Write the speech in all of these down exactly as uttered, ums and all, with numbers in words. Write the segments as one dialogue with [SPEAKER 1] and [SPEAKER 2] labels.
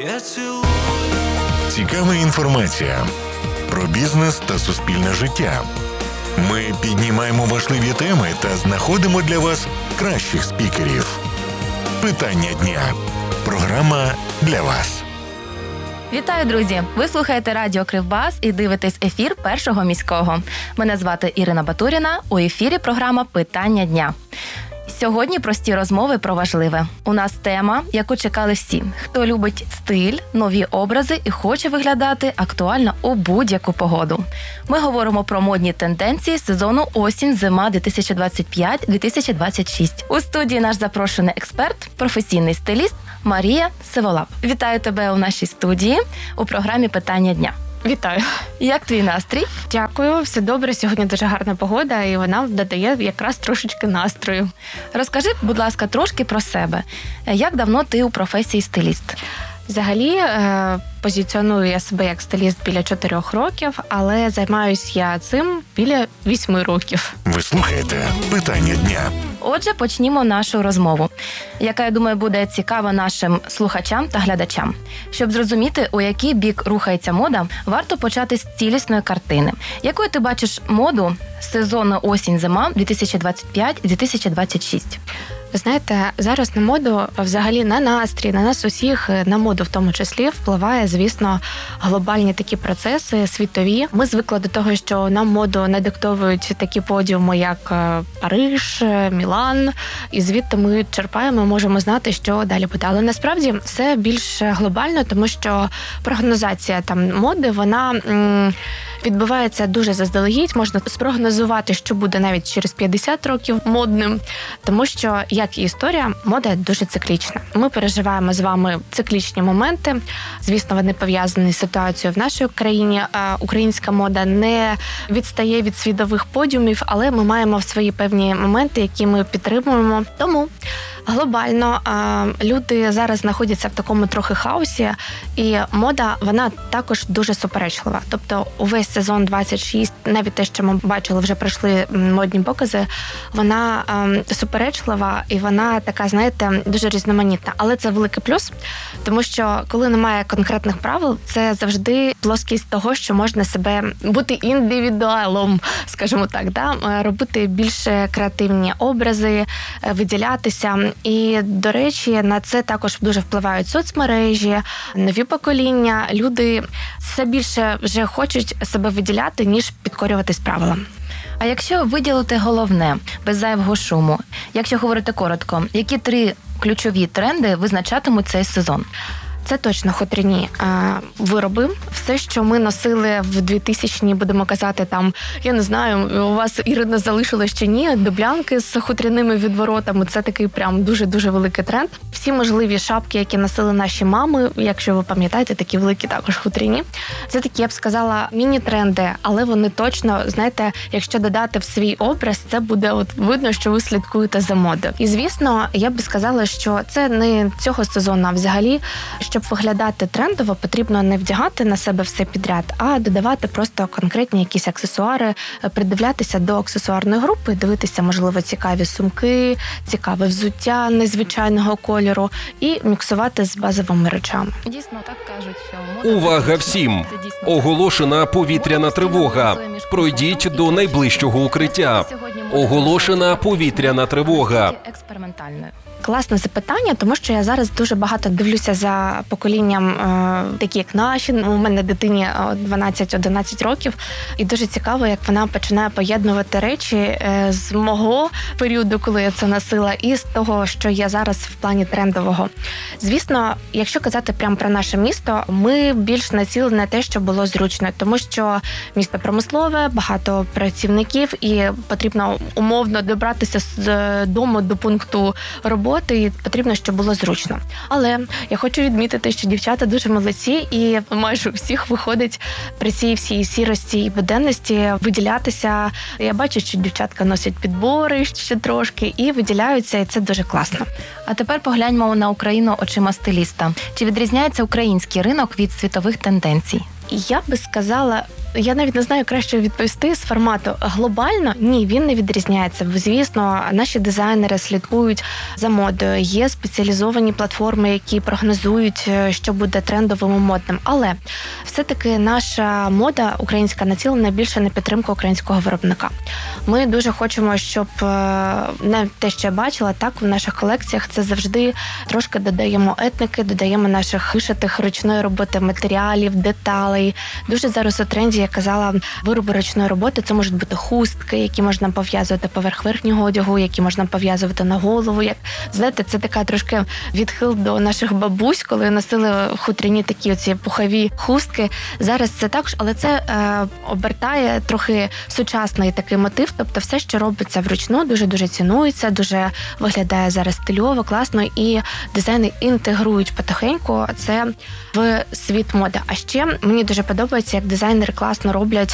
[SPEAKER 1] Я цілую.
[SPEAKER 2] Цікава інформація про бізнес та суспільне життя. Ми піднімаємо важливі теми та знаходимо для вас кращих спікерів. Питання дня. Програма для вас.
[SPEAKER 3] Вітаю, друзі! Ви слухаєте радіо Кривбас і дивитесь ефір Першого міського. Мене звати Ірина Батуріна. У ефірі програма «Питання дня». Сьогодні прості розмови про важливе. У нас тема, яку чекали всі. Хто любить стиль, нові образи і хоче виглядати актуально у будь-яку погоду. Ми говоримо про модні тенденції сезону осінь-зима дві тисячі двадцять п'ять - дві тисячі двадцять шість. У студії наш запрошений експерт, професійний стиліст Марія Сиволап. Вітаю тебе у нашій студії у програмі «Питання дня».
[SPEAKER 4] Вітаю.
[SPEAKER 3] Як твій настрій?
[SPEAKER 4] Дякую, все добре. Сьогодні дуже гарна погода, і вона додає якраз трошечки настрою.
[SPEAKER 3] Розкажи, будь ласка, трошки про себе. Як давно ти у професії стиліст?
[SPEAKER 4] Взагалі, позиціоную я себе як стиліст біля чотирьох років, але займаюся я цим біля вісьми років.
[SPEAKER 2] Ви слухаєте «Питання дня».
[SPEAKER 3] Отже, почнімо нашу розмову, яка, я думаю, буде цікава нашим слухачам та глядачам. Щоб зрозуміти, у який бік рухається мода, варто почати з цілісної картини. Якою ти бачиш моду сезону осінь-зима дві тисячі двадцять п'ять - дві тисячі двадцять шість?
[SPEAKER 4] Ви знаєте, зараз на моду, взагалі на настрій, на нас усіх, на моду в тому числі, впливає, звісно, глобальні такі процеси, світові. Ми звикли до того, що нам моду не диктовують такі подіуми, як Париж, Мілан, і звідти ми черпаємо, можемо знати, що далі буде. Але насправді все більш глобально, тому що прогнозація там моди, вона м- відбувається дуже заздалегідь, можна спрогнозувати, що буде навіть через п'ятдесят років модним, тому що, як і історія, мода дуже циклічна. Ми переживаємо з вами циклічні моменти. Звісно, вони пов'язані з ситуацією в нашій країні. Українська мода не відстає від світових подіумів, але ми маємо свої певні моменти, які ми підтримуємо. Тому глобально люди зараз знаходяться в такому трохи хаосі, і мода, вона також дуже суперечлива. Тобто увесь сезон двадцять шість, навіть те, що ми бачили, вже пройшли модні покази, вона суперечлива і вона така, знаєте, дуже різноманітна. Але це великий плюс, тому що коли немає конкретних правил, це завжди плоскість того, що можна себе бути індивідуалом, скажімо так, да? Робити більш креативні образи, виділятися. І, до речі, на це також дуже впливають соцмережі, нові покоління. Люди все більше вже хочуть себе виділяти, ніж підкорюватись правилам.
[SPEAKER 3] А якщо виділити головне, без зайвого шуму, якщо говорити коротко, які три ключові тренди визначатимуть цей сезон?
[SPEAKER 4] Це точно хутряні вироби. Все, що ми носили в двотисячні, будемо казати, там, я не знаю, у вас, Ірина, залишилось чи ні, дублянки з хутряними відворотами. Це такий прям дуже-дуже великий тренд. Всі можливі шапки, які носили наші мами, якщо ви пам'ятаєте, такі великі також хутряні. Це такі, я б сказала, міні-тренди, але вони точно, знаєте, якщо додати в свій образ, це буде от видно, що ви слідкуєте за модою. І, звісно, я б сказала, що це не цього сезону, а взагалі, щоб виглядати трендово, потрібно не вдягати на себе все підряд, а додавати просто конкретні якісь аксесуари, придивлятися до аксесуарної групи, дивитися, можливо, цікаві сумки, цікаве взуття незвичайного кольору і міксувати з базовими речами.
[SPEAKER 3] Дійсно, так кажуть, що мода...
[SPEAKER 5] Увага всім! Оголошена повітряна тривога. Пройдіть до найближчого укриття. Оголошена повітряна тривога.
[SPEAKER 3] Експериментальною.
[SPEAKER 4] Класне запитання, тому що я зараз дуже багато дивлюся за поколінням, е, такі як наші. У мене дитині дванадцять-одинадцять років, і дуже цікаво, як вона починає поєднувати речі е, з мого періоду, коли я це носила, і з того, що є зараз в плані трендового. Звісно, якщо казати прямо про наше місто, ми більш націлені на те, що було зручно, тому що місто промислове, багато працівників, і потрібно умовно добратися з дому до пункту роботи, і потрібно, щоб було зручно. Але я хочу відмітити, що дівчата дуже молодці, і майже у всіх виходить при цій всій сірості і буденності виділятися. Я бачу, що дівчатка носять підбори ще трошки і виділяються, і це дуже класно.
[SPEAKER 3] А тепер погляньмо на Україну очима стиліста. Чи відрізняється український ринок від світових тенденцій?
[SPEAKER 4] Я би сказала, Я навіть не знаю, краще відповісти з формату глобально. Ні, він не відрізняється. Звісно, наші дизайнери слідкують за модою. Є спеціалізовані платформи, які прогнозують, що буде трендовим і модним. Але все-таки наша мода українська націлена більше на підтримку українського виробника. Ми дуже хочемо, щоб навіть те, що я бачила, так в наших колекціях це завжди трошки додаємо етники, додаємо наших вишитих ручної роботи матеріалів, деталей. Дуже зараз у тренді, я казала, вироби ручної роботи, це можуть бути хустки, які можна пов'язувати поверх верхнього одягу, які можна пов'язувати на голову. Як знаєте, це така трошки відхил до наших бабусь, коли носили хутряні такі оці пухові хустки. Зараз це також, але це е, обертає трохи сучасний такий мотив, тобто все, що робиться вручну, дуже-дуже цінується, дуже виглядає зараз стильово, класно, і дизайни інтегрують потихеньку це в світ моди. А ще мені дуже подобається, як дизайнери класно роблять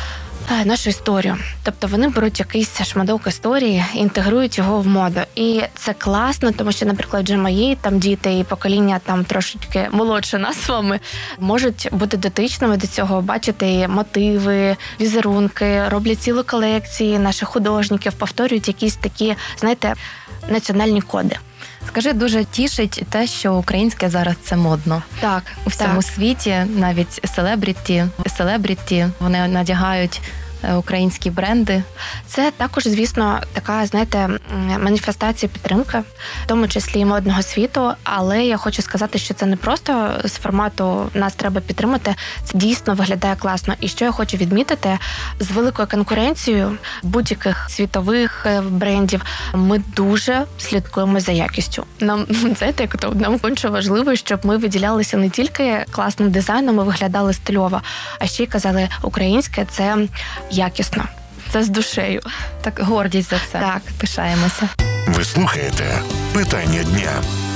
[SPEAKER 4] нашу історію. Тобто вони беруть якийсь шматок історії, інтегрують його в моду. І це класно, тому що, наприклад, вже мої там діти і покоління там трошечки молодше нас з вами можуть бути дотичними до цього, бачити мотиви, візерунки, роблять цілі колекції наших художників, повторюють якісь такі, знаєте, національні коди.
[SPEAKER 3] Скажи, дуже тішить те, що українське зараз це модно.
[SPEAKER 4] Так,
[SPEAKER 3] у всьому
[SPEAKER 4] так.
[SPEAKER 3] світі, навіть селебріті, селебріті, вони надягають українські бренди.
[SPEAKER 4] Це також, звісно, така, знаєте, маніфестація підтримки, в тому числі і модного світу, але я хочу сказати, що це не просто з формату «нас треба підтримати», це дійсно виглядає класно. І що я хочу відмітити, з великою конкуренцією будь-яких світових брендів ми дуже слідкуємо за якістю. Нам, знаєте, як то, нам конче важливо, щоб ми виділялися не тільки класним дизайном, ми виглядали стильово, а ще й казали, українське – це якісно. Це з душею.
[SPEAKER 3] Так, гордість за це.
[SPEAKER 4] Так.
[SPEAKER 3] Пишаємося.
[SPEAKER 2] Ви слухаєте «Питання дня».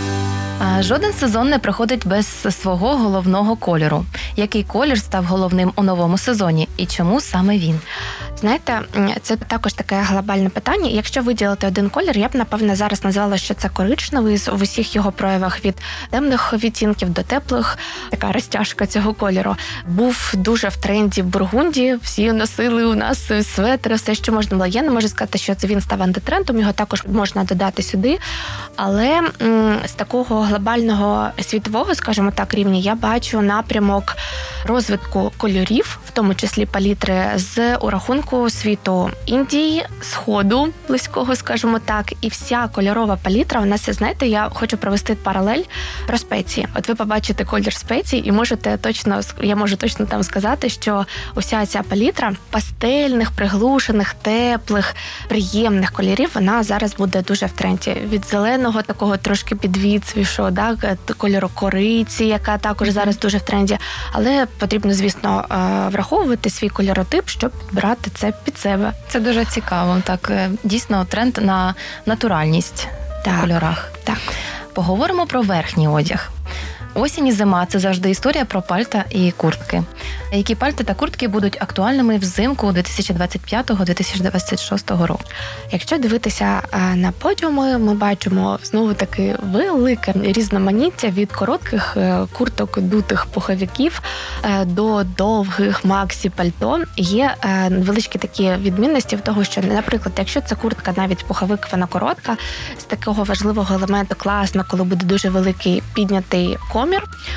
[SPEAKER 3] Жоден сезон не проходить без свого головного кольору. Який колір став головним у новому сезоні і чому саме він?
[SPEAKER 4] Знаєте, це також таке глобальне питання. Якщо виділити один колір, я б, напевне, зараз назвала, що це коричневий в усіх його проявах, від темних відтінків до теплих. Така розтяжка цього кольору. Був дуже в тренді в Бургунді, всі носили у нас светри, все, що можна було. Я не можу сказати, що це він став антитрендом, його також можна додати сюди. Але м, з такого глобального світового, скажімо так, рівня, я бачу напрямок розвитку кольорів, в тому числі палітри, з урахунку світу Індії, Сходу, близького, скажімо так, і вся кольорова палітра, у нас, знаєте, я хочу провести паралель про спеції. От ви побачите колір спецій і можете точно, я можу точно там сказати, що уся ця палітра пастельних, приглушених, теплих, приємних кольорів, вона зараз буде дуже в тренді. Від зеленого такого трошки підвіцвішого, да, кольору кориці, яка також зараз дуже в тренді. Але потрібно, звісно, враховувати свій кольоротип, щоб підбирати це під себе.
[SPEAKER 3] Це дуже цікаво. Так, дійсно, тренд на натуральність
[SPEAKER 4] так,
[SPEAKER 3] в кольорах.
[SPEAKER 4] Так.
[SPEAKER 3] Поговоримо про верхній одяг. Осінь і зима – це завжди історія про пальта і куртки. Які пальта та куртки будуть актуальними взимку дві тисячі двадцять п'ятого - дві тисячі двадцять шостого року?
[SPEAKER 4] Якщо дивитися на подіуми, ми бачимо знову-таки велике різноманіття від коротких курток, дутих пуховиків до довгих максі-пальто. Є невеличкі такі відмінності в того, що, наприклад, якщо це куртка, навіть пуховик, вона коротка, з такого важливого елементу класно, коли буде дуже великий піднятий комір.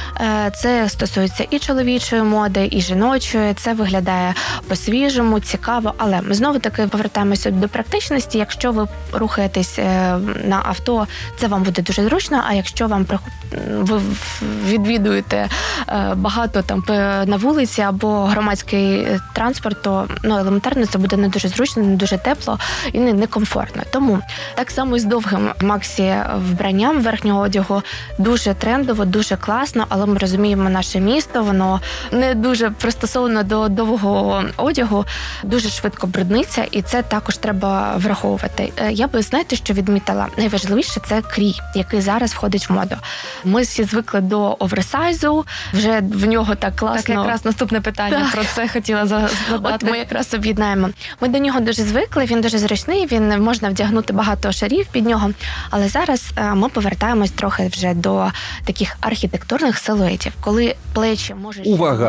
[SPEAKER 4] Це стосується і чоловічої моди, і жіночої. Це виглядає по-свіжому, цікаво. Але ми знову-таки повертаємося до практичності. Якщо ви рухаєтесь на авто, це вам буде дуже зручно. А якщо вам ви відвідуєте багато там на вулиці або громадський транспорт, то ну, елементарно це буде не дуже зручно, не дуже тепло і не, не комфортно. Тому так само і з довгим максі вбранням верхнього одягу дуже трендово, дуже класно, але ми розуміємо, наше місто, воно не дуже пристосовано до довгого одягу, дуже швидко брудниться, і це також треба враховувати. Я би, знаєте, що відмітила? Найважливіше – це крій, який зараз входить в моду. Ми всі звикли до оверсайзу, вже в нього так класно.
[SPEAKER 3] Так, якраз наступне питання, так. Про це хотіла задати.
[SPEAKER 4] От ми якраз об'єднаємо. Ми до нього дуже звикли, він дуже зручний, він можна вдягнути багато шарів під нього, але зараз ми повертаємось трохи вже до таких архітектурних силуетів, коли плечі можуть...
[SPEAKER 5] Увага! Ще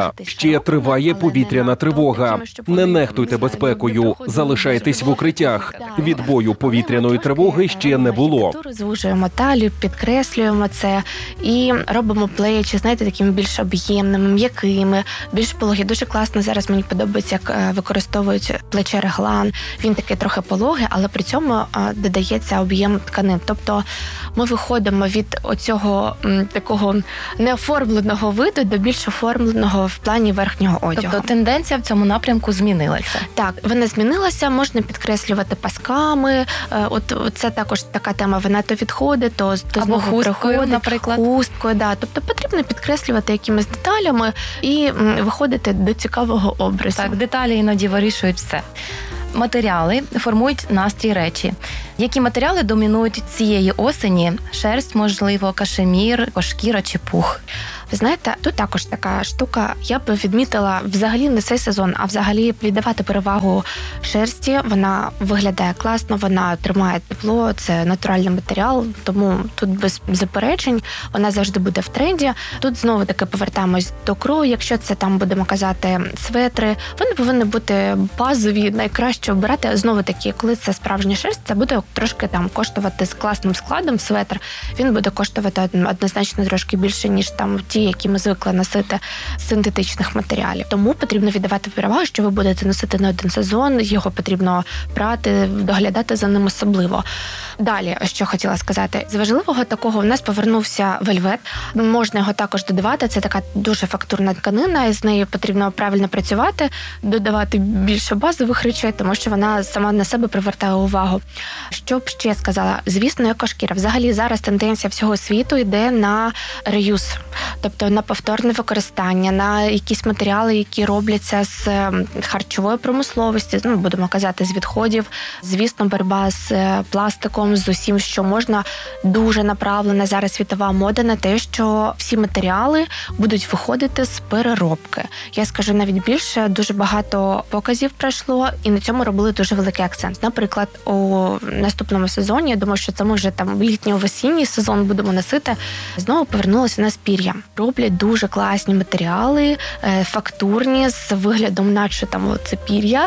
[SPEAKER 5] ще триває повітряна тривога. Не нехтуйте безпекою, залишайтесь в укриттях. Відбою повітряної тривоги ще не було.
[SPEAKER 4] Звужуємо талію, підкреслюємо це і робимо плечі, знаєте, такими більш об'ємними, м'якими, більш пологі. Дуже класно зараз мені подобається, як використовують плече реглан. Він такий трохи пологий, але при цьому додається об'єм тканин. Тобто ми виходимо від оцього м, такого неоформленого виду до більш оформленого в плані верхнього одягу.
[SPEAKER 3] Тобто тенденція в цьому напрямку змінилася.
[SPEAKER 4] Так, вона змінилася, можна підкреслювати пасками. От це також така тема, вона то відходить, то, то
[SPEAKER 3] Або
[SPEAKER 4] знову
[SPEAKER 3] хусткою,
[SPEAKER 4] приходить.
[SPEAKER 3] наприклад.
[SPEAKER 4] Хусткою, да. Тобто потрібно підкреслювати якимись деталями і м, виходити до цікавого образу.
[SPEAKER 3] Так, деталі іноді вирішують все. Матеріали формують настрій речі. Які матеріали домінують цієї осені? Шерсть, можливо, кашемір, шкіра чи пух?
[SPEAKER 4] Ви знаєте, тут також така штука, я б відмітила взагалі не цей сезон, а взагалі віддавати перевагу шерсті. Вона виглядає класно, вона тримає тепло, це натуральний матеріал, тому тут без заперечень вона завжди буде в тренді. Тут знову таки повертаємось до крою, якщо це там будемо казати светри, вони повинні бути базові, найкраще обирати. Знову таки, коли це справжня шерсть, це буде трошки там коштувати з класним складом светр, він буде коштувати однозначно трошки більше, ніж там ті, які ми звикли носити з синтетичних матеріалів. Тому потрібно віддавати перевагу, що ви будете носити не один сезон, його потрібно прати, доглядати за ним особливо. Далі, що хотіла сказати, з важливого такого у нас повернувся вельвет. Можна його також додавати, це така дуже фактурна тканина, і з нею потрібно правильно працювати, додавати більше базових речей, тому що вона сама на себе привертає увагу. Що б ще сказала? Звісно, екошкіра. Взагалі зараз тенденція всього світу йде на реюз, тобто на повторне використання, на якісь матеріали, які робляться з харчової промисловості, ну, будемо казати, з відходів. Звісно, боротьба з пластиком, з усім, що можна. Дуже направлена зараз світова мода на те, що всі матеріали будуть виходити з переробки. Я скажу навіть більше, дуже багато показів пройшло, і на цьому робили дуже великий акцент. Наприклад, у наступному сезоні, я думаю, що це ми вже там літньо-осінній сезон будемо носити, знову повернулося на спір'я. Роблять дуже класні матеріали, фактурні, з виглядом, наче там це пір'я,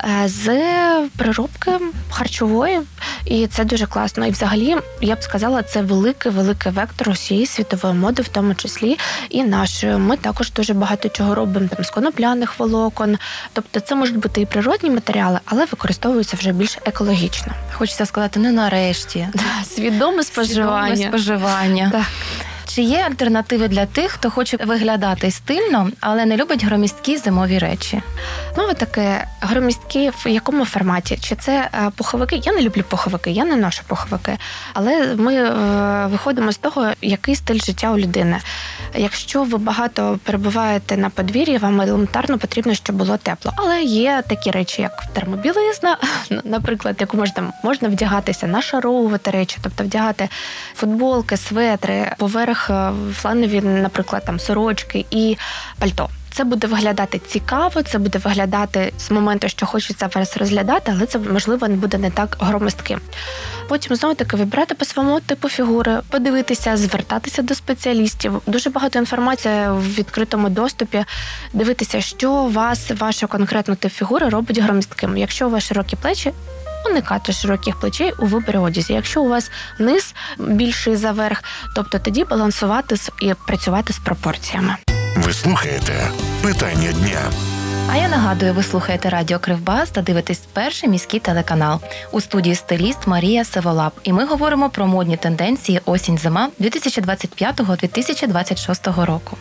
[SPEAKER 4] з переробки харчової. І це дуже класно. І взагалі, я б сказала, це великий-великий вектор усієї світової моди, в тому числі і нашої. Ми також дуже багато чого робимо там з конопляних волокон. Тобто це можуть бути і природні матеріали, але використовуються вже більш екологічно.
[SPEAKER 3] Хочеться сказати, ну нарешті.
[SPEAKER 4] Свідоме споживання.
[SPEAKER 3] Свідоме споживання.
[SPEAKER 4] Так.
[SPEAKER 3] Чи є альтернативи для тих, хто хоче виглядати стильно, але не любить громісткі зимові речі?
[SPEAKER 4] Ну, таке, громісткі в якому форматі? Чи це пуховики? Я не люблю пуховики, я не ношу пуховики. Але ми е, виходимо з того, який стиль життя у людини. Якщо ви багато перебуваєте на подвір'ї, вам елементарно потрібно, щоб було тепло. Але є такі речі, як термобілизна, наприклад, яку можна, можна вдягатися, нашаровувати речі, тобто вдягати футболки, светри, поверх фланові, наприклад, там сорочки і пальто. Це буде виглядати цікаво, це буде виглядати з моменту, що хочеться вас розглядати, але це, можливо, не буде не так громоздким. Потім, знову-таки, вибирати по своєму типу фігури, подивитися, звертатися до спеціалістів. Дуже багато інформації в відкритому доступі. Дивитися, що вас, вашу конкретну тип фігури робить громістким. Якщо у вас широкі плечі, уникати широких плечей у виборі одязі. Якщо у вас низ більший за верх, тобто тоді балансувати і працювати з пропорціями.
[SPEAKER 2] Ви слухаєте «Питання дня».
[SPEAKER 3] А я нагадую, ви слухаєте радіо Кривбас та дивитесь перший міський телеканал. У студії стиліст Марія Севолап. І ми говоримо про модні тенденції осінь-зима дві тисячі двадцять п'ятого - дві тисячі двадцять шостого року.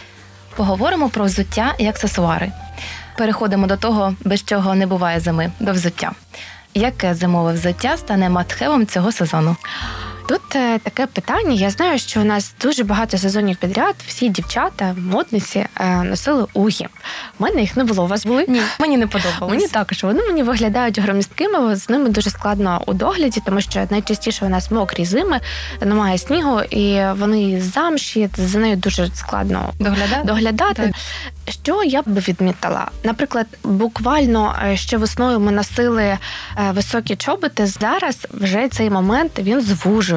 [SPEAKER 3] Поговоримо про взуття і аксесуари. Переходимо до того, без чого не буває зими, до взуття. Яке зимове взуття стане мастхевом цього сезону?
[SPEAKER 4] Тут е, таке питання. Я знаю, що у нас дуже багато сезонів підряд всі дівчата, модниці е, носили угі. У мене їх не було. У вас були?
[SPEAKER 3] Ні, мені не подобалось.
[SPEAKER 4] Мені також. Вони мені виглядають громісткими, з ними дуже складно у догляді, тому що найчастіше у нас мокрі зими, немає снігу, і вони замші, за нею дуже складно
[SPEAKER 3] доглядати.
[SPEAKER 4] доглядати.
[SPEAKER 3] Так.
[SPEAKER 4] Що я б відмітила? Наприклад, буквально ще весною ми носили високі чоботи. Зараз вже цей момент, він звужується.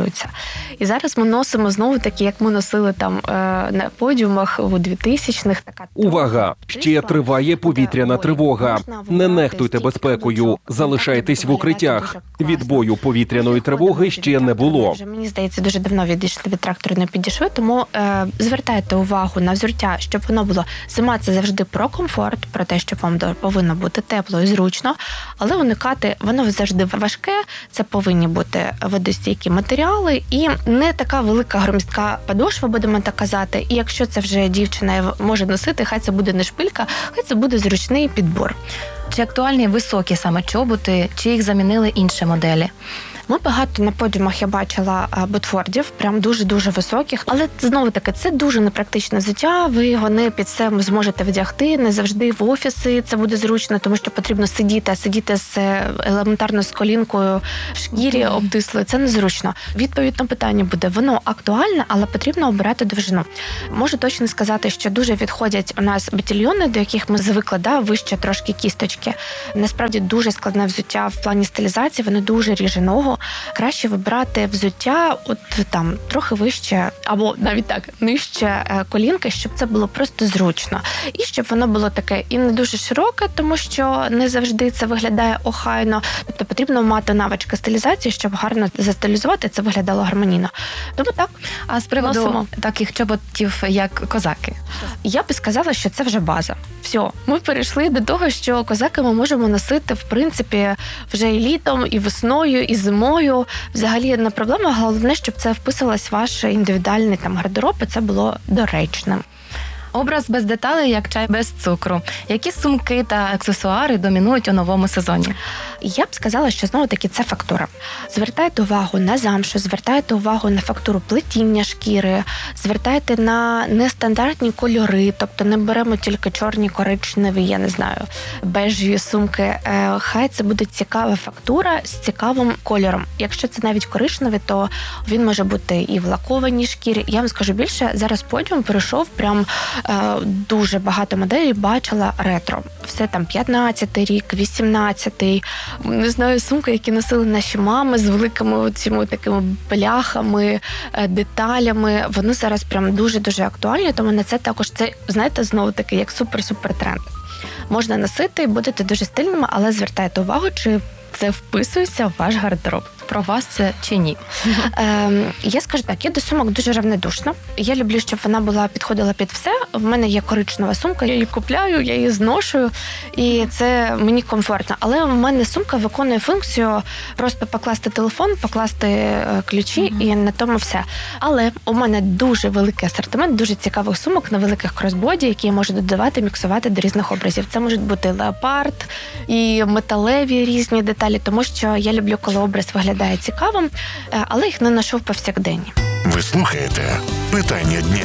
[SPEAKER 4] стилізуються. І зараз ми носимо знову такі, як ми носили там на подіумах у двотисячних. Така
[SPEAKER 5] Увага! Ще триває повітряна тривога. Не нехтуйте безпекою, залишайтесь в укриттях. Відбою повітряної тривоги ще не було.
[SPEAKER 4] Мені здається, дуже давно відійшли від тракторної підійшли, тому е, звертайте увагу на взуття, щоб воно було. Зима – це завжди про комфорт, про те, що вам повинно бути тепло і зручно, але уникати, воно завжди важке, це повинні бути водостійкі матеріали і не така велика громістка подошва, будемо так казати. І якщо це вже дівчина може носити, хай це буде не шпилька, хай це буде зручний підбор.
[SPEAKER 3] Чи актуальні високі саме чоботи, чи їх замінили інші моделі?
[SPEAKER 4] Ми багато на подіумах я бачила ботфордів, прям дуже-дуже високих, але знову-таки це дуже непрактичне взуття, ви його не під себе зможете вдягти, не завжди в офіси це буде зручно, тому що потрібно сидіти, а сидіти з елементарно з колінкою в шкірі обтислою, це незручно. Відповідь на питання буде, воно актуальне, але потрібно обирати довжину. Можу точно сказати, що дуже відходять у нас батальйони, до яких ми звикли, да, вище трошки кісточки. Насправді дуже складне взуття в плані стилізації, воно дуже ріже ногу. Краще вибирати взуття от там трохи вище, або навіть так, нижче колінки, щоб це було просто зручно. І щоб воно було таке і не дуже широке, тому що не завжди це виглядає охайно. Тобто потрібно мати навички стилізації, щоб гарно застилізувати, це виглядало гармонійно. Тому так.
[SPEAKER 3] А з приводу
[SPEAKER 4] носимо
[SPEAKER 3] таких чоботів, як козаки?
[SPEAKER 4] Я би сказала, що це вже база. Все, ми перейшли до того, що козаки ми можемо носити, в принципі, вже і літом, і весною, і зимою. Взагалі не проблема, головне, щоб це вписувалось в ваш індивідуальний там гардероб, і це було доречним.
[SPEAKER 3] Образ без деталей, як чай без цукру. Які сумки та аксесуари домінують у новому сезоні?
[SPEAKER 4] Я б сказала, що знову-таки це фактура. Звертайте увагу на замшу, звертайте увагу на фактуру плетіння шкіри, звертайте на нестандартні кольори, тобто не беремо тільки чорні, коричневі, я не знаю, бежеві сумки. Хай це буде цікава фактура з цікавим кольором. Якщо це навіть коричневий, то він може бути і в лакованій шкірі. Я вам скажу більше, зараз подіум перейшов прям дуже багато моделей бачила ретро. Все там п'ятнадцятий рік, вісімнадцятий. Не знаю, сумки, які носили наші мами з великими цими такими бляхами, деталями. Вони зараз прям дуже-дуже актуальні, тому на це також це, знаєте, знову таки, як супер-супер тренд. Можна носити, будете дуже стильними, але звертайте увагу, чи це вписується в ваш гардероб.
[SPEAKER 3] Про вас це чи ні?
[SPEAKER 4] Е, я скажу так, я до сумок дуже рівнодушна. Я люблю, щоб вона була підходила під все. В мене є коричнева сумка, я її купляю, я її зношую, і це мені комфортно. Але в мене сумка виконує функцію просто покласти телефон, покласти ключі, mm-hmm. і на тому все. Але у мене дуже великий асортимент, дуже цікавих сумок на великих кросбоді, які я можу додавати, міксувати до різних образів. Це можуть бути леопард і металеві різні деталі, тому що я люблю, коли образ виглядає цікавим, але їх не ношу в повсякденні.
[SPEAKER 2] Ви слухаєте «Питання дня».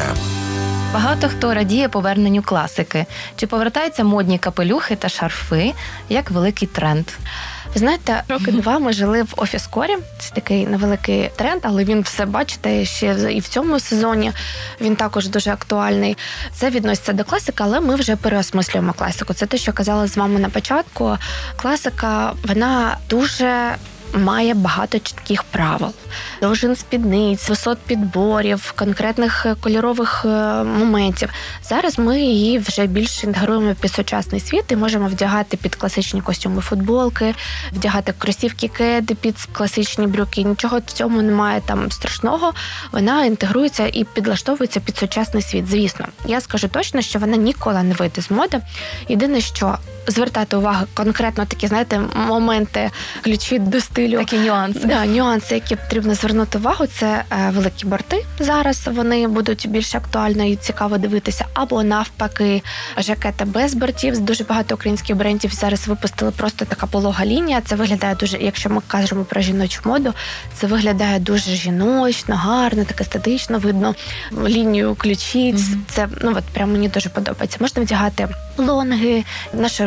[SPEAKER 3] Багато хто радіє поверненню класики. Чи повертаються модні капелюхи та шарфи як великий тренд?
[SPEAKER 4] Ви знаєте, роки два ми жили в офіс-корі. Це такий невеликий тренд, але він все, бачите, ще і в цьому сезоні він також дуже актуальний. Це відноситься до класики, але ми вже переосмислюємо класику. Це те, що казала з вами на початку. Класика, вона дуже має багато чітких правил. Довжин спідниць, висот підборів, конкретних кольорових моментів. Зараз ми її вже більше інтегруємо під сучасний світ і можемо вдягати під класичні костюми футболки, вдягати кросівки кеди під класичні брюки. Нічого в цьому немає там страшного. Вона інтегрується і підлаштовується під сучасний світ. Звісно, я скажу точно, що вона ніколи не вийде з моди. Єдине, що звертати увагу конкретно такі, знаєте, моменти, ключі до стилю.
[SPEAKER 3] Такі нюанси.
[SPEAKER 4] Да, нюанси, які потрібно звернути увагу, це е, великі борти. Зараз вони будуть більш актуально і цікаво дивитися. Або навпаки, жакети без бортів. Дуже багато українських брендів зараз випустили просто така полога лінія. Це виглядає дуже, якщо ми кажемо про жіночу моду, це виглядає дуже жіночно, гарно, так естетично, видно лінію ключиць. Mm-hmm. Це, ну от, прям мені дуже подобається. Можна вдягати лонги на ширу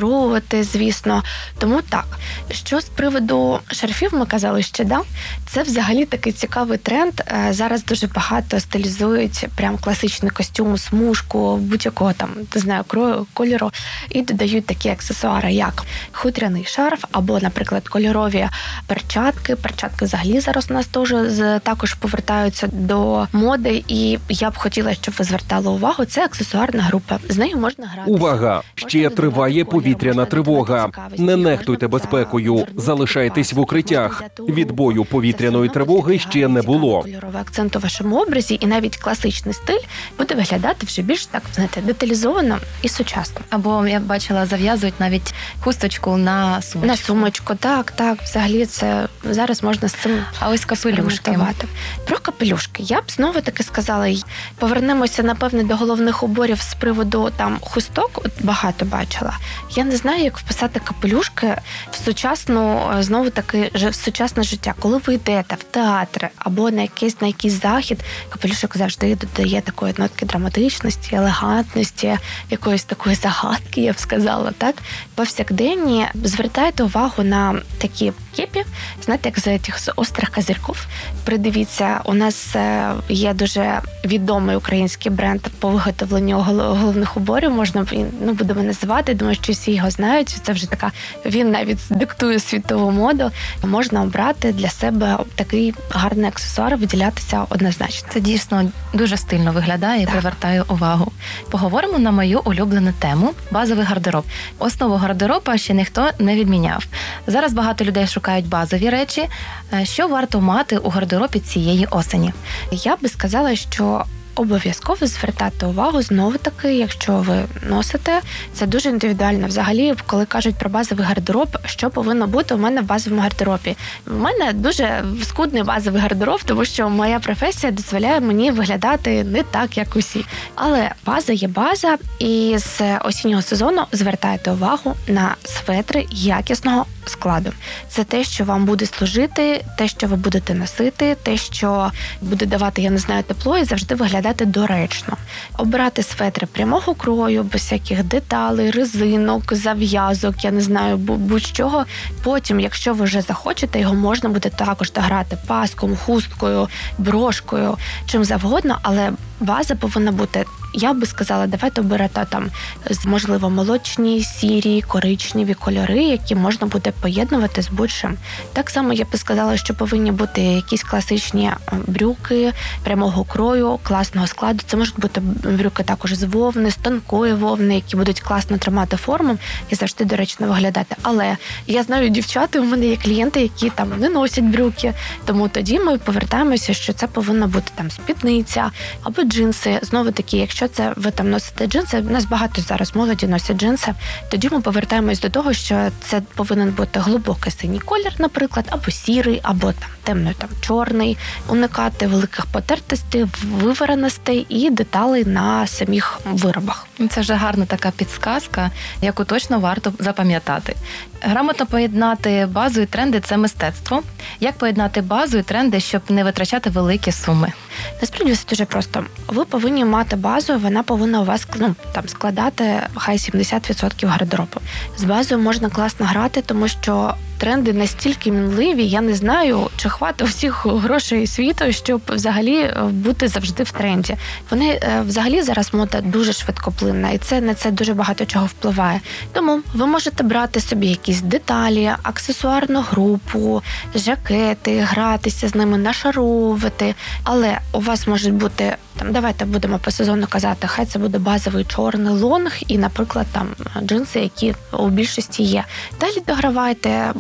[SPEAKER 4] розшаровувати, звісно. Тому так. Що з приводу шарфів ми казали ще, да? Це взагалі такий цікавий тренд. Зараз дуже багато стилізують прям класичний костюм, смужку, будь-якого там, не знаю, крою, кольору, і додають такі аксесуари, як хутряний шарф, або, наприклад, кольорові перчатки. Перчатки взагалі зараз у нас теж також повертаються до моди, і я б хотіла, щоб ви звертали увагу, це аксесуарна група. З нею можна грати.
[SPEAKER 5] Увага! Ще триває повітряна тривога. Не нехтуйте безпекою. Залишайтесь в укриттях. Відбою повітряної тривоги ще не було.
[SPEAKER 4] Кольоровий акцент у вашому образі, і навіть класичний стиль буде виглядати вже більш так, знаєте, деталізовано і сучасно.
[SPEAKER 3] Або я бачила, зав'язують навіть хусточку на сумочку.
[SPEAKER 4] На сумочку, так, так. Взагалі це зараз можна з цим.
[SPEAKER 3] А ось капелюшки.
[SPEAKER 4] Про капелюшки. Я б знову таки сказала, повернемося, напевне, до головних уборів з приводу там хусток, от багато бачила. Я не знаю, як вписати капелюшки в сучасну, знову таки, в сучасне життя. Коли ви йдете в театр або на якийсь, на якийсь захід, капелюшок завжди додає такої нотки драматичності, елегантності, якоїсь такої загадки, я б сказала, так? Повсякденні звертайте увагу на такі кепі, знаєте, як з тих з острих козирьків. Придивіться, у нас є дуже відомий український бренд по виготовленню головних уборів, можна, ну, будемо називати, думаю, що всі його знають, це вже така, він навіть диктує світову моду. Можна обрати для себе такий гарний аксесуар, виділятися однозначно.
[SPEAKER 3] Це дійсно дуже стильно виглядає і
[SPEAKER 4] так.
[SPEAKER 3] привертає увагу. Поговоримо на мою улюблену тему – базовий гардероб. Основу гардероба ще ніхто не відміняв. Зараз багато людей шукають базові речі. Що варто мати у гардеробі цієї осені?
[SPEAKER 4] Я би сказала, що обов'язково звертати увагу, знову-таки, якщо ви носите, це дуже індивідуально. Взагалі, коли кажуть про базовий гардероб, що повинно бути у мене в базовому гардеробі? У мене дуже скудний базовий гардероб, тому що моя професія дозволяє мені виглядати не так, як усі. Але база є база, і з осіннього сезону звертайте увагу на светри якісного складу. Це те, що вам буде служити, те, що ви будете носити, те, що буде давати, я не знаю, тепло і завжди виглядати доречно. Обирати светри прямого крою, без всяких деталей, резинок, зав'язок, я не знаю, будь-чого. Потім, якщо ви вже захочете, його можна буде також дограти паском, хусткою, брошкою, чим завгодно, але база повинна бути, я би сказала, давайте обирати там, можливо, молочні, сірі, коричневі кольори, які можна буде поєднувати з будь-чим. Так само я би сказала, що повинні бути якісь класичні брюки прямого крою, класного складу. Це можуть бути брюки також з вовни, з тонкої вовни, які будуть класно тримати форму і завжди доречно виглядати. Але я знаю дівчата, у мене є клієнти, які там не носять брюки, тому тоді ми повертаємося, що це повинна бути там спідниця або джинси. Знову таки, якщо це ви там носите джинси, у нас багато зараз молоді носять джинси, тоді ми повертаємось до того, що це повинен бути глибокий синій колір, наприклад, або сірий, або там темно там чорний, уникати великих потертостей, вивареностей і деталей на самих виробах.
[SPEAKER 3] Це вже гарна така підсказка, яку точно варто запам'ятати. Грамотно поєднати базу і тренди – це мистецтво. Як поєднати базу і тренди, щоб не витрачати великі суми?
[SPEAKER 4] Насправді все дуже просто. Ви повинні мати базу, вона повинна у вас, ну, там, складати хай сімдесят відсотків гардеробу. З базою можна класно грати, тому що тренди настільки мінливі, я не знаю, чи хватить всіх грошей світу, щоб взагалі бути завжди в тренді. Вони взагалі зараз мода дуже швидкоплинна, і це на це дуже багато чого впливає. Тому ви можете брати собі якісь деталі, аксесуарну групу, жакети, гратися з ними, нашаровувати, але у вас можуть бути, там, давайте будемо по сезону казати, хай це буде базовий чорний лонг і, наприклад, там джинси, які у більшості є. Далі догравайте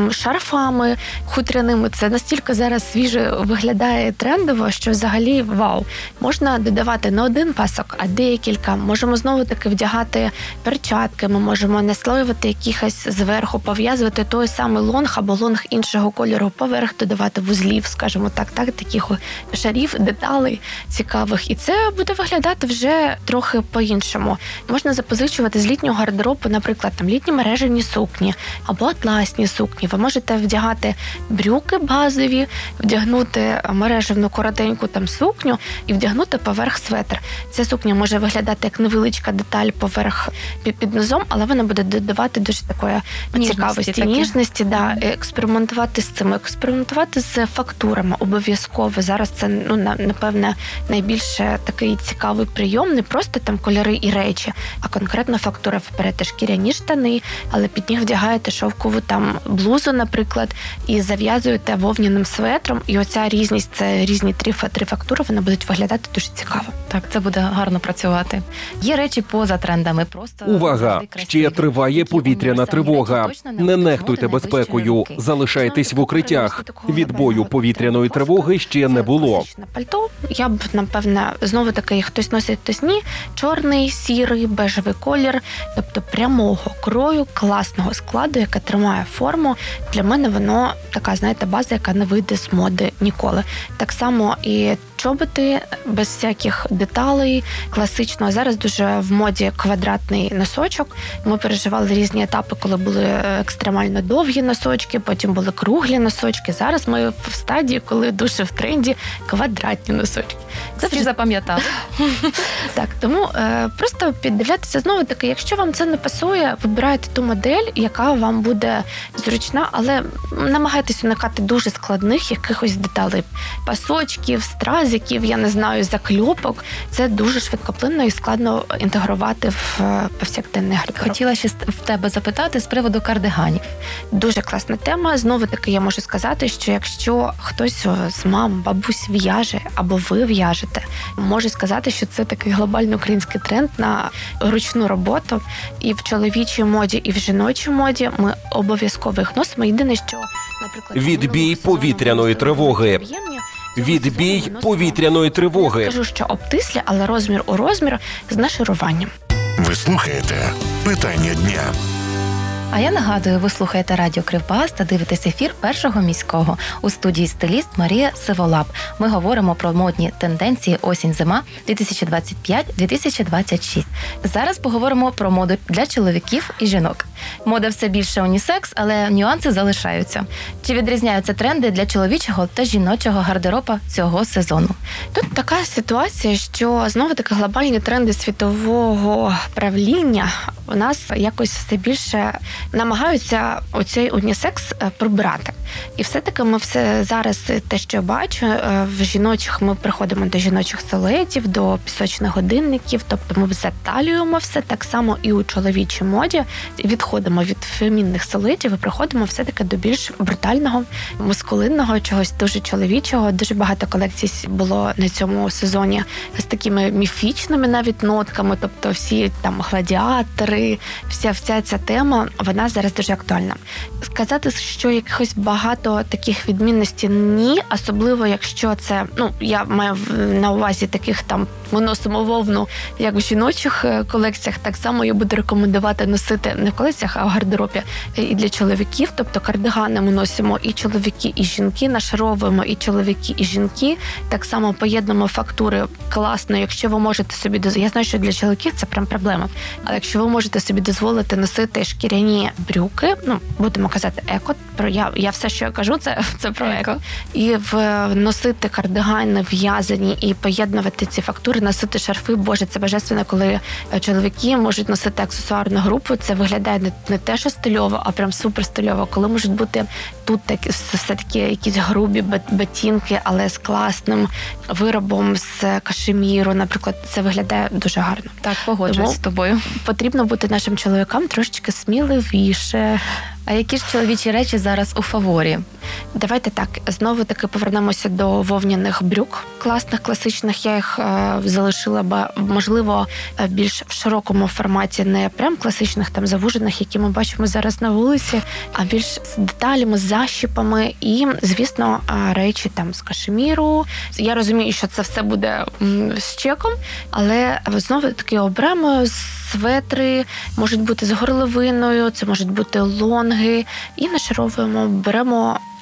[SPEAKER 4] шарфами хутряними. Це настільки зараз свіже виглядає трендово, що взагалі вау. Можна додавати не один пасок, а декілька. Можемо знову-таки вдягати перчатки, ми можемо наслоювати якихось зверху, пов'язувати той самий лонг або лонг іншого кольору поверх, додавати вузлів, скажімо так, так, таких шарів, деталей цікавих. цікавих, і це буде виглядати вже трохи по-іншому. Можна запозичувати з літнього гардеробу, наприклад, там літні мережевні сукні або атласні сукні. Ви можете вдягати брюки базові, вдягнути мережевну коротеньку там сукню і вдягнути поверх светр. Ця сукня може виглядати як невеличка деталь поверх під, під низом, але вона буде додавати дуже такої
[SPEAKER 3] Ніжності
[SPEAKER 4] цікавості,
[SPEAKER 3] такі.
[SPEAKER 4] ніжності, да, експериментувати з цим, експериментувати з фактурами обов'язково. Зараз це, ну, на- напевне, найбільше такий цікавий прийом, не просто там кольори і речі, а конкретно фактура. Ви берете шкіряні штани, але під них вдягаєте шовкову там блузу, наприклад, і зав'язуєте вовняним светром, і оця різність, це різні три, фа- три фактури, вони будуть виглядати дуже цікаво.
[SPEAKER 3] Так, це буде гарно працювати. Є речі поза трендами, просто
[SPEAKER 5] Увага!
[SPEAKER 3] завжди красиві,
[SPEAKER 5] Ще триває
[SPEAKER 3] які
[SPEAKER 5] повітряна
[SPEAKER 3] універсальні
[SPEAKER 5] тривога.
[SPEAKER 3] речі точно
[SPEAKER 5] Не
[SPEAKER 3] будуть
[SPEAKER 5] нехтуйте
[SPEAKER 3] моди найближчої
[SPEAKER 5] безпекою.
[SPEAKER 3] роки.
[SPEAKER 5] Залишайтесь в укриттях.
[SPEAKER 4] Такого
[SPEAKER 5] Відбою
[SPEAKER 4] глобального
[SPEAKER 5] повітряної
[SPEAKER 4] тренду
[SPEAKER 5] тривоги ще не
[SPEAKER 4] це
[SPEAKER 5] було.
[SPEAKER 4] класичне пальто. Я б, напевне, знову таки, хтось носить, хтось ні. Чорний, сірий, бежевий колір, тобто прямого крою, класного складу, яке тримає форму. Для мене воно така, знаєте, база, яка не вийде з моди ніколи. Так само і чоботи без всяких деталей, класично. Зараз дуже в моді квадратний носочок. Ми переживали різні етапи, коли були екстремально довгі носочки, потім були круглі носочки. Зараз ми в стадії, коли дуже в тренді квадратні носочки.
[SPEAKER 3] Це всі запам'ятали.
[SPEAKER 4] Так, тому е, просто піддивлятися знову таки, якщо вам це не пасує, вибирайте ту модель, яка вам буде зручна, але намагайтесь уникати дуже складних якихось деталей. Пасочків, стразиків, я не знаю, закльопок. Це дуже швидкоплинно і складно інтегрувати в е, повсякденний гардероб.
[SPEAKER 3] Хотіла ще в тебе запитати з приводу кардиганів.
[SPEAKER 4] Дуже класна тема. Знову таки, я можу сказати, що якщо хтось з мам, бабусь в'яже або ви в'яжете, можу сказати, що це такий глобальний український тренд на ручну роботу. І в чоловічій моді, і в жіночій моді ми обов'язково їх носимо. Єдине, що, наприклад,
[SPEAKER 5] Відбій повітряної тривоги. Відбій повітряної тривоги.
[SPEAKER 4] Скажу, що обтислі, але розмір у розмір з нашаруванням.
[SPEAKER 2] Ви слухаєте «Питання дня».
[SPEAKER 3] А я нагадую, ви слухаєте радіо Кривбас та дивитесь ефір Першого міського. У студії стиліст Марія Сиволап. Ми говоримо про модні тенденції осінь-зима дві тисячі двадцять п'ять - дві тисячі двадцять шість. Зараз поговоримо про моду для чоловіків і жінок. Мода все більше унісекс, але нюанси залишаються. Чи відрізняються тренди для чоловічого та жіночого гардероба цього сезону?
[SPEAKER 4] Тут така ситуація, що знову таки глобальні тренди світового правління у нас якось все більше намагаються оцей унісекс прибирати. І все-таки ми все зараз, те, що я бачу, в жіночих ми приходимо до жіночих силуетів, до пісочних годинників, тобто ми заталюємо все, так само і у чоловічій моді. Відходимо від фемінних силуетів і приходимо все-таки до більш брутального, мускулинного, чогось дуже чоловічого. Дуже багато колекцій було на цьому сезоні з такими міфічними навіть нотками, тобто всі там гладіатори, вся, вся ця тема, вона зараз дуже актуальна. Сказати, що якихось багато таких відмінностей ні, особливо якщо це, ну, я маю на увазі таких там, ми носимо вовну, як в жіночих колекціях, так само я буду рекомендувати носити не в колекціях, а в гардеробі і для чоловіків, тобто кардигани ми носимо і чоловіки, і жінки, нашаровуємо і чоловіки, і жінки, так само поєднуємо фактури класно, якщо ви можете собі дозволити, я знаю, що для чоловіків це прям проблема, але якщо ви можете собі дозволити носити шкіряні брюки, ну, будемо казати еко, про я, я все, що я кажу, це, це про еко, і в, носити кардигани в'язані і поєднувати ці фактури, носити шарфи, боже, це божественно, коли чоловіки можуть носити аксесуарну групу, це виглядає не, не те, що стильово, а прям супер стильово, коли можуть бути тут так, все-таки якісь грубі ботинки, але з класним виробом з кашеміру, наприклад, це виглядає дуже гарно.
[SPEAKER 3] Так, погоджуюсь з тобою.
[SPEAKER 4] Потрібно бути нашим чоловікам трошечки сміливіше.
[SPEAKER 3] А які ж чоловічі речі зараз у фаворі?
[SPEAKER 4] Давайте так, знову таки повернемося до вовняних брюк класних, класичних. Я їх е, залишила, бо, можливо, більш в широкому форматі, не прям класичних, там, завужених, які ми бачимо зараз на вулиці, а більш з деталями, з защіпами і, звісно, речі там з кашеміру. Я розумію, що це все буде м, з чеком, але знову таки оберемо светри, можуть бути з горловиною, це можуть бути лонги, і нашаровуємо, беремо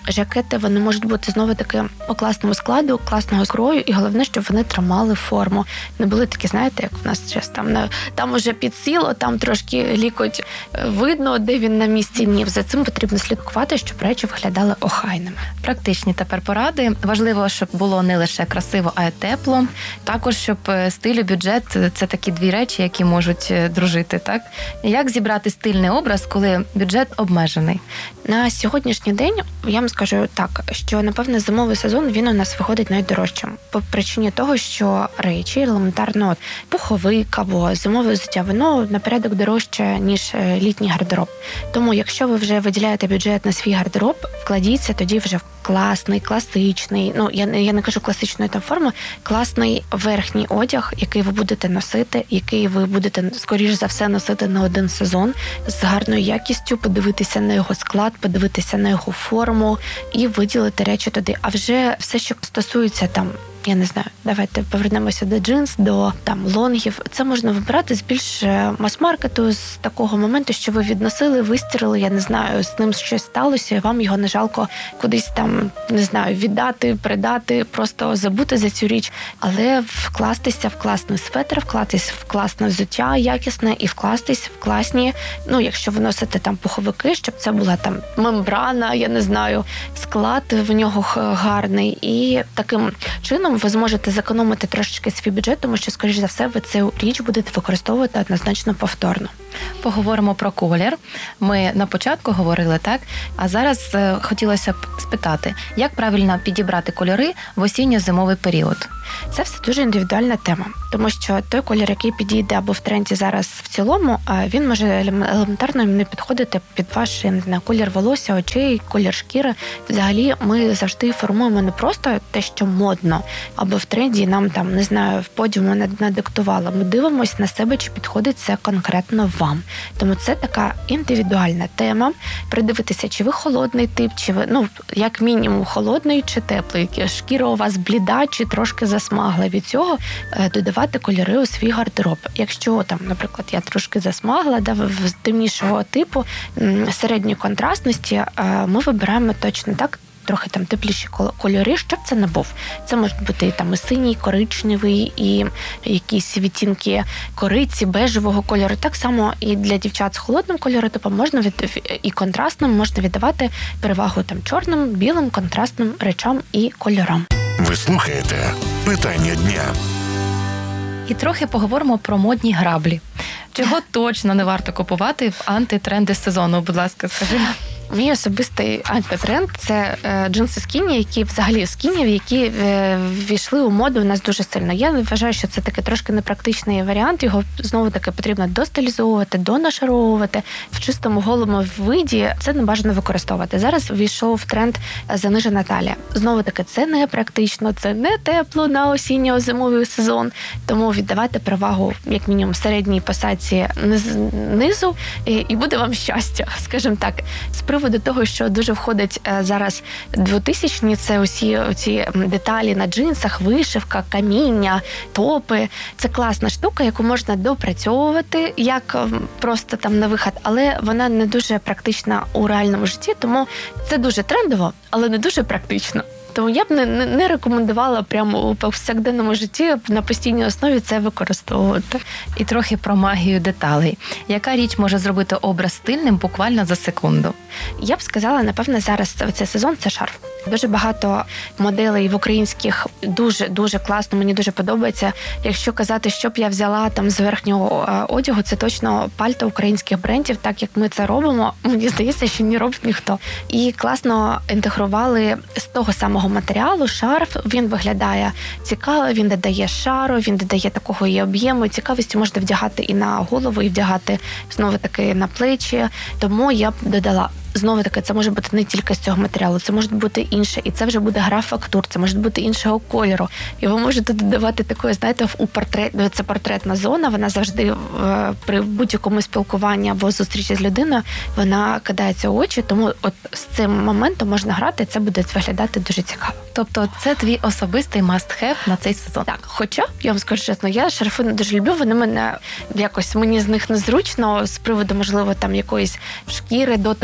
[SPEAKER 4] жакети, вони можуть бути знову таки по класному складу, класного скрою, і головне, щоб вони тримали форму. Не були такі, знаєте, як у нас зараз там, там уже підсіло, там трошки лікоть видно, де він на місці. Ні, за цим потрібно слідкувати, щоб речі виглядали охайними.
[SPEAKER 3] Практичні тепер поради. Важливо, щоб було не лише красиво, а й тепло. Також, щоб стиль і бюджет – це такі дві речі, які можуть дружити, так? Як зібрати стильний образ, коли бюджет обмежений?
[SPEAKER 4] На сьогоднішній день я вам скажу так, що, напевне, зимовий сезон, він у нас виходить найдорожчим. По причині того, що речі, елементарно, пуховик або зимове взуття, воно на порядок дорожче, ніж літній гардероб. Тому, якщо ви вже виділяєте бюджет на свій гардероб, вкладіться тоді вже в класний, класичний, ну, я, я не кажу класичної там форми, класний верхній одяг, який ви будете носити, який ви будете, скоріш за все, носити на один сезон, з гарною якістю, подивитися на його склад, подивитися на його форму і виділити речі туди. А вже все, що стосується там, я не знаю, давайте повернемося до джинс, до там лонгів. Це можна вибирати з більш мас-маркету, з такого моменту, що ви відносили, вистирили, я не знаю, з ним щось сталося, і вам його не жалко кудись там, не знаю, віддати, передати, просто забути за цю річ. Але вкластися в класний светр, вкластись в класне взуття якісне і вкластись в класні, ну, якщо ви носите там пуховики, щоб це була там мембрана, я не знаю, склад в нього гарний. І таким чином ви зможете зекономити трошечки свій бюджет, тому що, скоріш за все, ви цю річ будете використовувати однозначно повторно.
[SPEAKER 3] Поговоримо про колір. Ми на початку говорили, так? А зараз е, хотілося б спитати, як правильно підібрати кольори в осінньо-зимовий період?
[SPEAKER 4] Це все дуже індивідуальна тема, тому що той колір, який підійде або в тренді зараз в цілому, він може елементарно не підходити під ваш, я не знаю, колір волосся, очей, колір шкіри. Взагалі ми завжди формуємо не просто те, що модно, або в тренді нам там, не знаю, в подіуму надиктувало. Ми дивимося на себе, чи підходить це конкретно вам. Тому це така індивідуальна тема. Придивитися, чи ви холодний тип, чи ви, ну, як мінімум, холодний чи теплий. Шкіра у вас бліда, чи трошки засмагла. Від цього додавати кольори у свій гардероб. Якщо, там, наприклад, я трошки засмагла, да, в темнішого типу, середньої контрастності, ми вибираємо точно так, трохи там тепліші кольори, щоб це не був. Це можуть бути і там і синій, коричневий, і якісь відтінки кориці, бежевого кольору. Так само і для дівчат з холодним кольоротипом можна від і контрастним можна віддавати перевагу там чорним, білим, контрастним речам і кольорам.
[SPEAKER 2] Ви слухаєте «Питання дня».
[SPEAKER 3] І трохи поговоримо про модні граблі. Чого точно не варто купувати в антитренди сезону? Будь ласка, скажи.
[SPEAKER 4] Мій особистий антитренд – це е, джинси скіні, які взагалі скінів, які е, ввійшли у моду у нас дуже сильно. Я вважаю, що це такий трошки непрактичний варіант. Його знову-таки потрібно достилізовувати, донашаровувати. В чистому голому виді це не бажано використовувати. Зараз ввійшов тренд занижена талія. Знову-таки, це не практично, це не тепло на осінньо-зимовий сезон. Тому віддавайте перевагу, як мінімум, середній посадці низу, і, і буде вам щастя, скажімо так. З приводу того, що дуже входить зараз двотисячні, це усі ці деталі на джинсах, вишивка, каміння, топи. Це класна штука, яку можна допрацьовувати, як просто там на вихід, але вона не дуже практична у реальному житті, тому це дуже трендово, але не дуже практично. Тому я б не, не, не рекомендувала прямо у повсякденному житті на постійній основі це використовувати.
[SPEAKER 3] І трохи про магію деталей. Яка річ може зробити образ стильним буквально за секунду?
[SPEAKER 4] Я б сказала, напевне, зараз цей сезон – це шарф. Дуже багато моделей в українських дуже-дуже класно, мені дуже подобається. Якщо казати, що б я взяла там з верхнього одягу, це точно пальто українських брендів, так як ми це робимо, мені здається, що не робить ніхто. І класно інтегрували з того самого матеріалу шарф, він виглядає цікаво, він додає шару, він додає такого і об'єму, цікавості можна вдягати і на голову, і вдягати знову-таки на плечі, тому я б додала. Знову-таки, це може бути не тільки з цього матеріалу, це може бути інше, і це вже буде гра фактур, це може бути іншого кольору. І ви можете додавати такої, знаєте, у портрет, це портретна зона, вона завжди при будь-якому спілкуванні або зустрічі з людиною, вона кидається в очі, тому от з цим моментом можна грати, це буде виглядати дуже цікаво.
[SPEAKER 3] Тобто це твій особистий must-have на цей сезон?
[SPEAKER 4] Так, хоча, я вам скажу чесно, я шарфи не дуже люблю, вони мене якось, мені з них незручно, з приводу, можливо, там якоїсь шкіри, дотику до шкіри,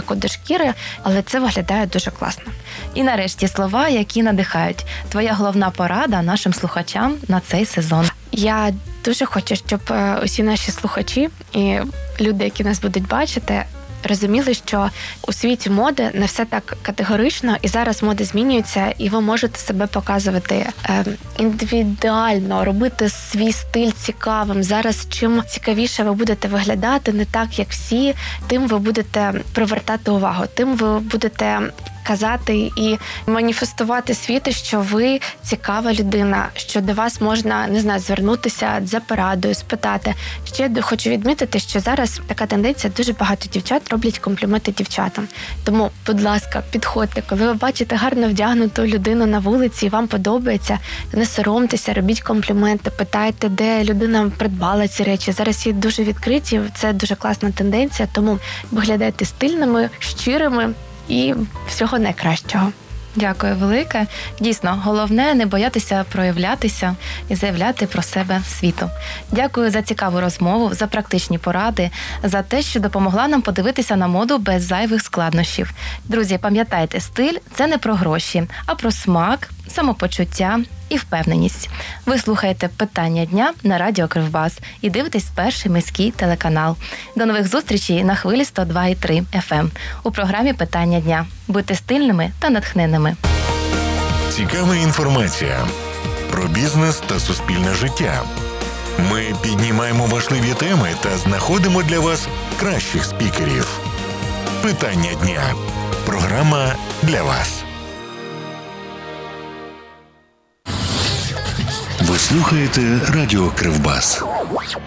[SPEAKER 4] шкіри, але це виглядає дуже класно.
[SPEAKER 3] І нарешті слова, які надихають. Твоя головна порада нашим слухачам на цей сезон.
[SPEAKER 4] Я дуже хочу, щоб е, усі наші слухачі і люди, які нас будуть бачити, розуміли, що у світі моди не все так категорично, і зараз моди змінюються, і ви можете себе показувати е, індивідуально, робити свій стиль цікавим. Зараз чим цікавіше ви будете виглядати, не так, як всі, тим ви будете привертати увагу, тим ви будете казати і маніфестувати світу, що ви цікава людина, що до вас можна, не знаю, звернутися за порадою, спитати. Ще хочу відмітити, що зараз така тенденція, дуже багато дівчат роблять компліменти дівчатам. Тому, будь ласка, підходьте, коли ви бачите гарно вдягнуту людину на вулиці і вам подобається, не соромтеся, робіть компліменти, питайте, де людина придбала ці речі. Зараз є дуже відкриті, це дуже класна тенденція, тому виглядайте стильними, щирими, і всього найкращого.
[SPEAKER 3] Дякую велике. Дійсно, головне не боятися проявлятися і заявляти про себе світу. Дякую за цікаву розмову, за практичні поради, за те, що допомогла нам подивитися на моду без зайвих складнощів. Друзі, пам'ятайте, стиль – це не про гроші, а про смак, самопочуття і впевненість. Ви слухаєте «Питання дня» на радіо Кривбас і дивитесь перший міський телеканал. До нових зустрічей на хвилі сто два і три еф ем у програмі «Питання дня». Будьте стильними та натхненними.
[SPEAKER 2] Цікава інформація про бізнес та суспільне життя. Ми піднімаємо важливі теми та знаходимо для вас кращих спікерів. «Питання дня» – програма для вас. Ви слухаєте радіо Кривбас.